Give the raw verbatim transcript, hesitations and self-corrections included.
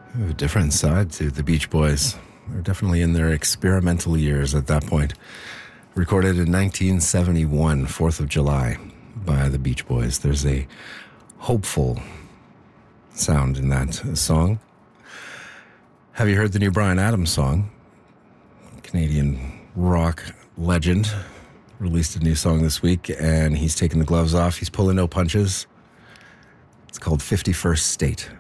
A different side to the Beach Boys. They're definitely in their experimental years at that point. Recorded in nineteen seventy-one, fourth of July, by the Beach Boys. There's a hopeful sound in that song. Have you heard the new Bryan Adams song? Canadian rock legend released a new song this week, and he's taking the gloves off. He's pulling no punches. It's called fifty-first State.